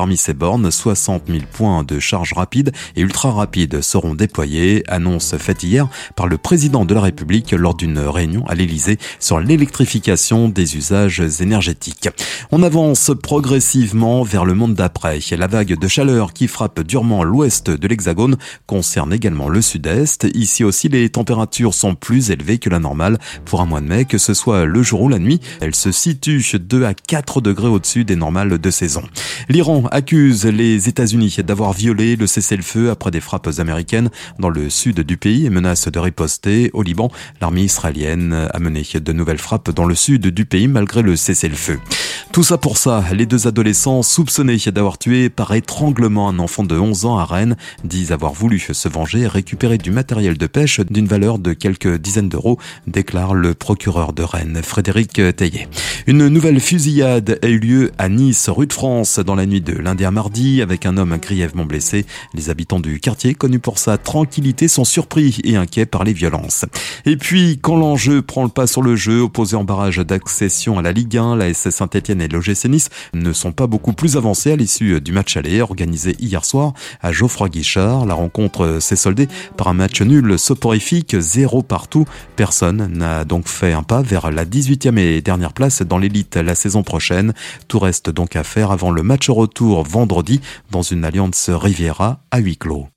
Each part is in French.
Parmi ces bornes, 60 000 points de charge rapide et ultra rapide seront déployés, annonce faite hier par le président de la République lors d'une réunion à l'Élysée sur l'électrification des usages énergétiques. On avance progressivement vers le monde d'après. La vague de chaleur qui frappe durement l'ouest de l'Hexagone concerne également le sud-est. Ici aussi, les températures sont plus élevées que la normale pour un mois de mai, que ce soit le jour ou la nuit. Elles se situent 2 à 4 degrés au-dessus des normales de saison. L'Iran accuse les États-Unis d'avoir violé le cessez-le-feu après des frappes américaines dans le sud du pays et menace de riposter. Au Liban, l'armée israélienne a mené de nouvelles frappes dans le sud du pays malgré le cessez-le-feu. Tout ça pour ça, les 2 adolescents soupçonnés d'avoir tué par étranglement un enfant de 11 ans à Rennes disent avoir voulu se venger et récupérer du matériel de pêche d'une valeur de quelques dizaines d'euros, déclare le procureur de Rennes, Frédéric Teillet. Une nouvelle fusillade a eu lieu à Nice, rue de France, dans la nuit de lundi à mardi, avec un homme grièvement blessé. Les habitants du quartier, connus pour sa tranquillité, sont surpris et inquiets par les violences. Et puis, quand l'enjeu prend le pas sur le jeu, opposé en barrage d'accession à la Ligue 1, la l'AS Saint-Etienne et l'OGC Nice ne sont pas beaucoup plus avancés à l'issue du match aller organisé hier soir à Geoffroy-Guichard. La rencontre s'est soldée par un match nul soporifique, 0 partout. Personne n'a donc fait un pas vers la 18e et dernière place dans l'élite la saison prochaine. Tout reste donc à faire avant le match retour vendredi dans une Allianz Riviera à huis clos.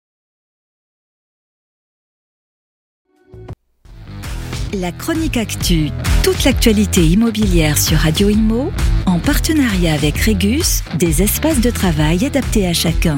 La chronique actu, toute l'actualité immobilière sur Radio Imo, en partenariat avec Régus, des espaces de travail adaptés à chacun.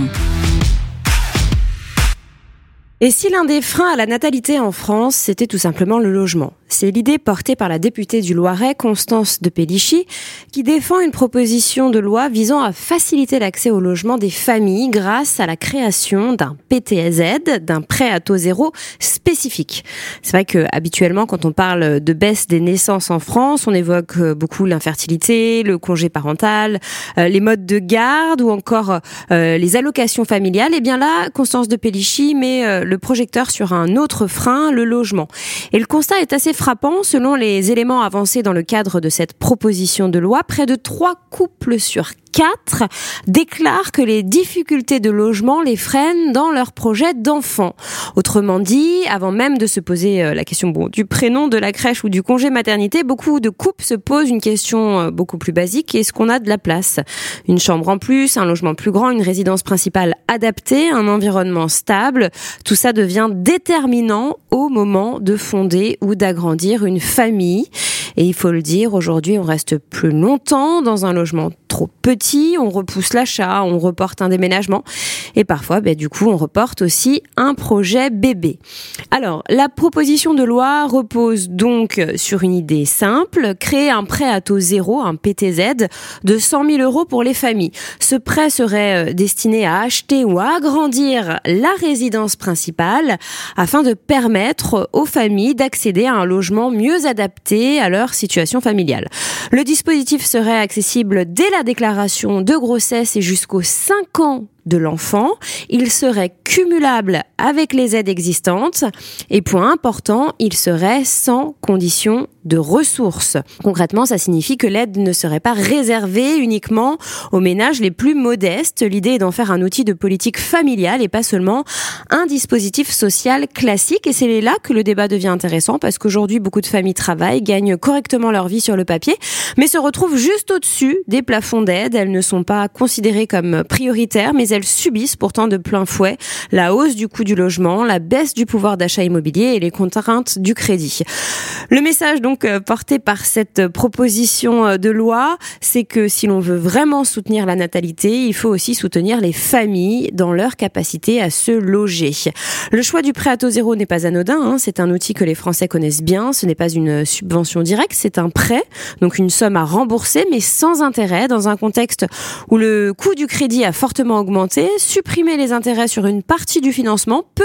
Et si l'un des freins à la natalité en France, c'était tout simplement le logement ? C'est l'idée portée par la députée du Loiret, Constance de Pellichy, qui défend une proposition de loi visant à faciliter l'accès au logement des familles grâce à la création d'un PTZ, d'un prêt à taux zéro spécifique. C'est vrai que habituellement, quand on parle de baisse des naissances en France, on évoque beaucoup l'infertilité, le congé parental, les modes de garde ou encore les allocations familiales. Et bien là, Constance de Pellichy met le projecteur sur un autre frein, le logement. Et le constat est assez frappant. Selon les éléments avancés dans le cadre de cette proposition de loi, près de 3 couples sur 4 déclarent que les difficultés de logement les freinent dans leur projet d'enfant. Autrement dit, avant même de se poser la question du prénom, de la crèche ou du congé maternité, beaucoup de couples se posent une question beaucoup plus basique. Est-ce qu'on a de la place ? Une chambre en plus, un logement plus grand, une résidence principale adaptée, un environnement stable. Tout ça devient déterminant au moment de fonder ou d'agrandir une famille. Et il faut le dire, aujourd'hui, on reste plus longtemps dans un logement trop petit, on repousse l'achat, on reporte un déménagement et parfois, du coup, on reporte aussi un projet bébé. Alors, la proposition de loi repose donc sur une idée simple, créer un prêt à taux zéro, un PTZ, de 100 000 euros pour les familles. Ce prêt serait destiné à acheter ou à agrandir la résidence principale afin de permettre aux familles d'accéder à un logement mieux adapté à leur situation familiale. Le dispositif serait accessible dès la déclaration de grossesse et jusqu'aux 5 ans de l'enfant. Il serait cumulable avec les aides existantes et point important, il serait sans condition de ressources. Concrètement, ça signifie que l'aide ne serait pas réservée uniquement aux ménages les plus modestes. L'idée est d'en faire un outil de politique familiale et pas seulement un dispositif social classique. Et c'est là que le débat devient intéressant parce qu'aujourd'hui, beaucoup de familles travaillent, gagnent correctement leur vie sur le papier, mais se retrouvent juste au-dessus des plafonds d'aide. Elles ne sont pas considérées comme prioritaires, mais elles subissent pourtant de plein fouet la hausse du coût du logement, la baisse du pouvoir d'achat immobilier et les contraintes du crédit. Le message donc porté par cette proposition de loi, c'est que si l'on veut vraiment soutenir la natalité, il faut aussi soutenir les familles dans leur capacité à se loger. Le choix du prêt à taux zéro n'est pas anodin, c'est un outil que les Français connaissent bien, ce n'est pas une subvention directe, c'est un prêt, donc une somme à rembourser mais sans intérêt dans un contexte où le coût du crédit a fortement augmenté. Supprimer les intérêts sur une partie du financement peut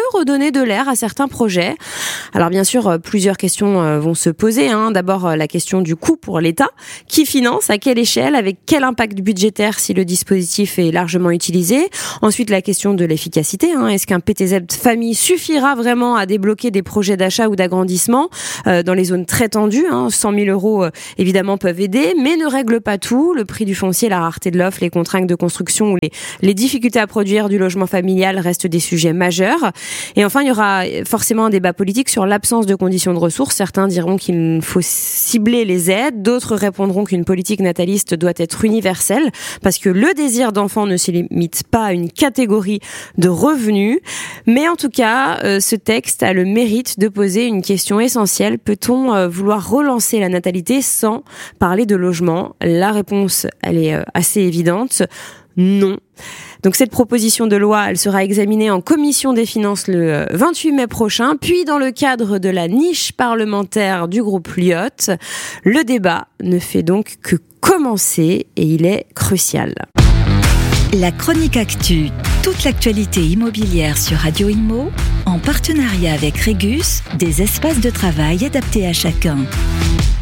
redonner de l'air à certains projets. Alors bien sûr, plusieurs questions vont se poser. D'abord, la question du coût pour l'État. Qui finance, à quelle échelle, avec quel impact budgétaire si le dispositif est largement utilisé. Ensuite, la question de l'efficacité. Est-ce qu'un PTZ famille suffira vraiment à débloquer des projets d'achat ou d'agrandissement dans les zones très tendues. 100 000 euros, évidemment, peuvent aider, mais ne règlent pas tout. Le prix du foncier, la rareté de l'offre, les contraintes de construction ou les difficultés à produire du logement familial restent des sujets majeurs. Et enfin, il y aura forcément un débat politique sur l'absence de conditions de ressources. Certains diront qu'il faut cibler les aides, d'autres répondront qu'une politique nataliste doit être universelle, parce que le désir d'enfant ne se limite pas à une catégorie de revenus. Mais en tout cas, ce texte a le mérite de poser une question essentielle. Peut-on vouloir relancer la natalité sans parler de logement ? La réponse, elle est assez évidente. Non. Donc cette proposition de loi, elle sera examinée en commission des finances le 28 mai prochain, puis dans le cadre de la niche parlementaire du groupe Lyotte. Le débat ne fait donc que commencer et il est crucial. La chronique actu, toute l'actualité immobilière sur Radio Imo, en partenariat avec Régus, des espaces de travail adaptés à chacun.